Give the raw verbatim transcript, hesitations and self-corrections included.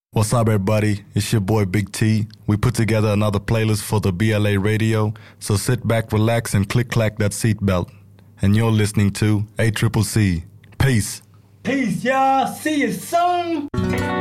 What's up, everybody? It's your boy Big T. We put together another playlist for the B L A radio, so sit back, relax, and click-clack that seatbelt. And you're listening to A C C C. Peace. Peace, y'all. See you soon.